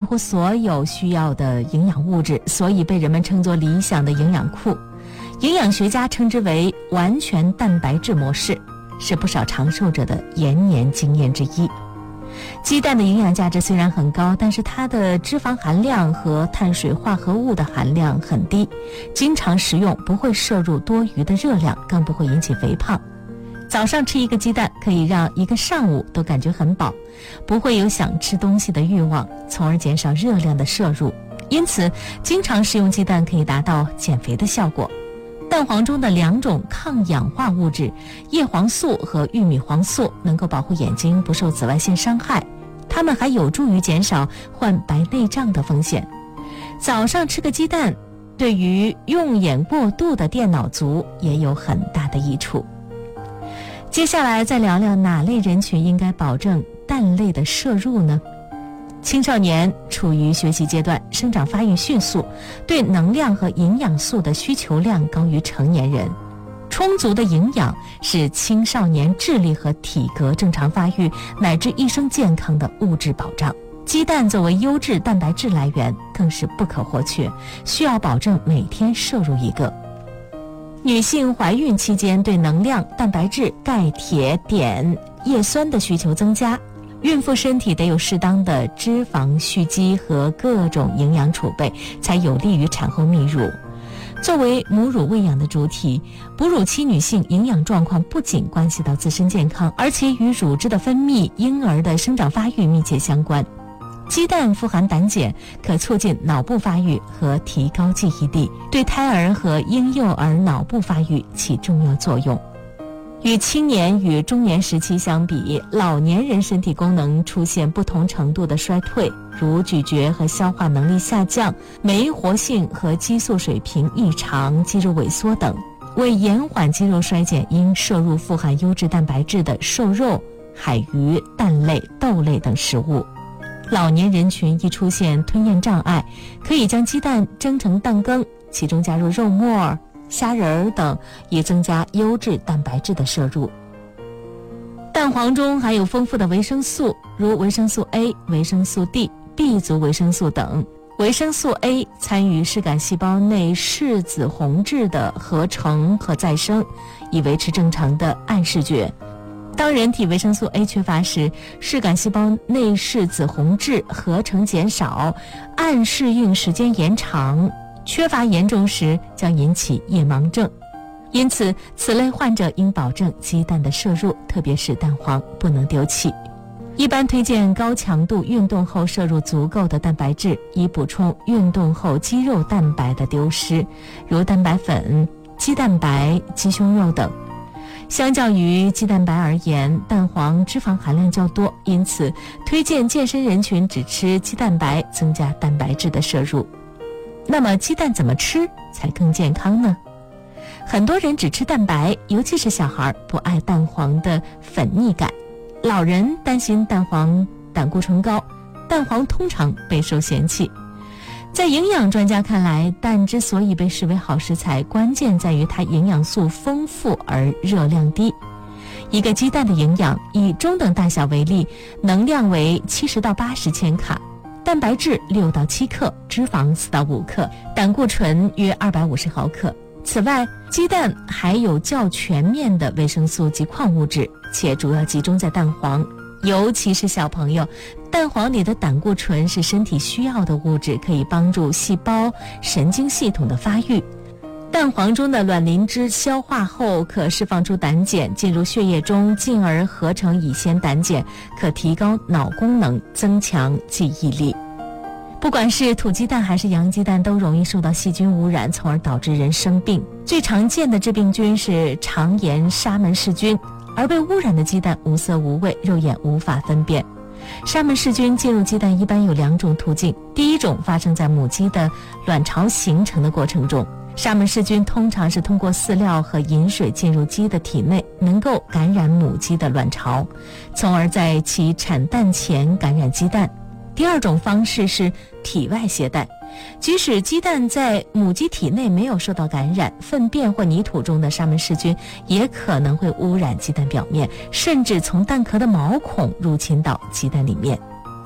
乎所有需要的营养物质，所以被人们称作理想的营养库。营养学家称之为完全蛋白质模式，是不少长寿者的延年经验之一。鸡蛋的营养价值虽然很高，但是它的脂肪含量和碳水化合物的含量很低，经常食用不会摄入多余的热量，更不会引起肥胖。早上吃一个鸡蛋可以让一个上午都感觉很饱，不会有想吃东西的欲望，从而减少热量的摄入。因此经常食用鸡蛋可以达到减肥的效果。蛋黄中的2种抗氧化物质叶黄素和玉米黄素能够保护眼睛不受紫外线伤害，它们还有助于减少患白内障的风险。早上吃个鸡蛋对于用眼过度的电脑族也有很大的益处。接下来再聊聊哪类人群应该保证蛋类的摄入呢？青少年处于学习阶段，生长发育迅速，对能量和营养素的需求量高于成年人。充足的营养是青少年智力和体格正常发育乃至一生健康的物质保障。鸡蛋作为优质蛋白质来源更是不可或缺，需要保证每天摄入一个。女性怀孕期间对能量、蛋白质、钙、铁、碘、叶酸的需求增加，孕妇身体得有适当的脂肪蓄积和各种营养储备，才有利于产后泌乳。作为母乳喂养的主体，哺乳期女性营养状况不仅关系到自身健康，而且与乳汁的分泌、婴儿的生长发育密切相关。鸡蛋富含胆碱，可促进脑部发育和提高记忆力，对胎儿和婴幼儿脑部发育起重要作用。与青年与中年时期相比，老年人身体功能出现不同程度的衰退，如咀嚼和消化能力下降、酶活性和激素水平异常、肌肉萎缩等。为延缓肌肉衰减，应摄入富含优质蛋白质的瘦肉、海鱼、蛋类、豆类等食物。老年人群易出现吞咽障碍，可以将鸡蛋蒸成蛋羹，其中加入肉末、虾仁等，以增加优质蛋白质的摄入。蛋黄中含有丰富的维生素，如维生素 A、维生素 D、B 族维生素等。维生素 A 参与视杆细胞内视紫红质的合成和再生，以维持正常的暗视觉。当人体维生素 A 缺乏时，视杆细胞内视紫红质合成减少，暗适应时间延长，缺乏严重时将引起夜盲症。因此此类患者应保证鸡蛋的摄入，特别是蛋黄不能丢弃。一般推荐高强度运动后摄入足够的蛋白质，以补充运动后肌肉蛋白的丢失，如蛋白粉、鸡蛋白、鸡胸肉等。相较于鸡蛋白而言，蛋黄脂肪含量较多，因此推荐健身人群只吃鸡蛋白，增加蛋白质的摄入。那么鸡蛋怎么吃才更健康呢？很多人只吃蛋白，尤其是小孩不爱蛋黄的粉腻感，老人担心蛋黄胆固醇高，蛋黄通常备受嫌弃。在营养专家看来，蛋之所以被视为好食材，关键在于它营养素丰富而热量低。一个鸡蛋的营养，以中等大小为例，能量为70到80千卡，蛋白质6到7克，脂肪4到5克，胆固醇约250毫克。此外，鸡蛋还有较全面的维生素及矿物质，且主要集中在蛋黄。尤其是小朋友，蛋黄里的胆固醇是身体需要的物质，可以帮助细胞、神经系统的发育。蛋黄中的卵磷脂消化后可释放出胆碱，进入血液中，进而合成乙酰胆碱，可提高脑功能，增强记忆力。不管是土鸡蛋还是洋鸡蛋，都容易受到细菌污染，从而导致人生病。最常见的致病菌是肠炎沙门氏菌，而被污染的鸡蛋无色无味，肉眼无法分辨。沙门氏菌进入鸡蛋一般有2种途径，第一种发生在母鸡的卵巢形成的过程中，沙门氏菌通常是通过饲料和饮水进入鸡的体内，能够感染母鸡的卵巢，从而在其产蛋前感染鸡蛋。第二种方式是体外携带，即使鸡蛋在母鸡体内没有受到感染，粪便或泥土中的沙门氏菌也可能会污染鸡蛋表面，甚至从蛋壳的毛孔入侵到鸡蛋里面。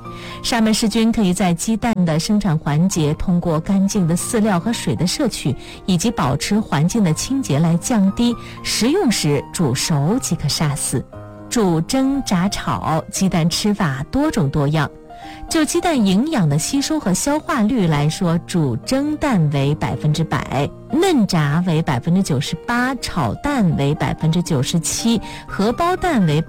沙门氏菌可以在鸡蛋的生产环节通过干净的饲料和水的摄取，以及保持环境的清洁来降低，食用时煮熟即可杀死。煮、蒸、炸、炒，鸡蛋吃法多种多样。就鸡蛋营养的吸收和消化率来说，煮蒸蛋为100%，嫩炸为98%，炒蛋为97%，荷包蛋为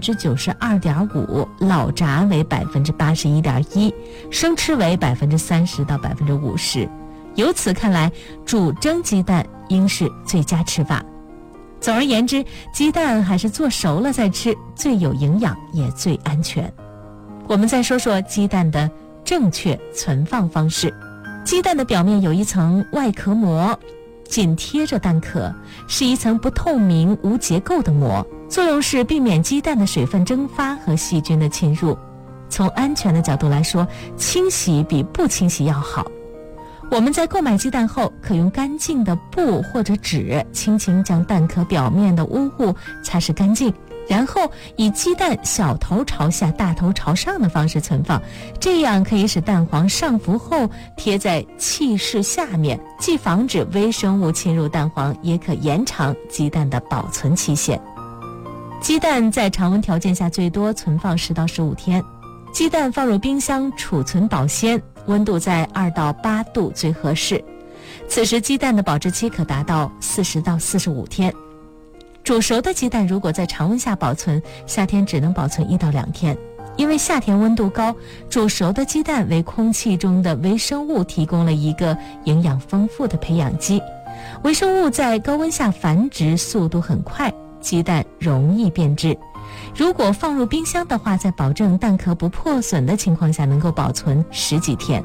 92.5%，老炸为81.1%，生吃为30%到50%。由此看来，煮蒸鸡蛋应是最佳吃法。总而言之，鸡蛋还是做熟了再吃，最有营养也最安全。我们再说说鸡蛋的正确存放方式。鸡蛋的表面有一层外壳膜，紧贴着蛋壳，是一层不透明无结构的膜，作用是避免鸡蛋的水分蒸发和细菌的侵入。从安全的角度来说，清洗比不清洗要好。我们在购买鸡蛋后，可用干净的布或者纸轻轻将蛋壳表面的污物擦拭干净，然后以鸡蛋小头朝下大头朝上的方式存放，这样可以使蛋黄上浮后贴在气室下面，既防止微生物侵入蛋黄，也可延长鸡蛋的保存期限。鸡蛋在常温条件下最多存放10到15天，鸡蛋放入冰箱储存保鲜，温度在2到8度最合适。此时鸡蛋的保质期可达到40到45天。煮熟的鸡蛋如果在常温下保存，夏天只能保存1到2天，因为夏天温度高，煮熟的鸡蛋为空气中的微生物提供了一个营养丰富的培养基。微生物在高温下繁殖速度很快，鸡蛋容易变质。如果放入冰箱的话，在保证蛋壳不破损的情况下，能够保存10几天。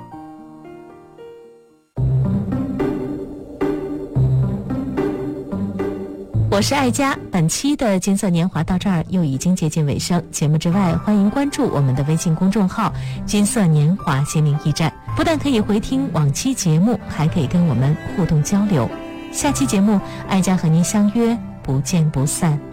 我是爱佳，本期的金色年华到这儿又已经接近尾声。节目之外，欢迎关注我们的微信公众号金色年华心灵驿站，不但可以回听往期节目，还可以跟我们互动交流。下期节目，爱佳和您相约不见不散。